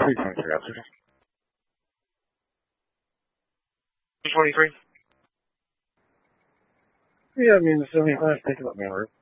323 officers. 223? Yeah, I mean, the 75, take it up, man,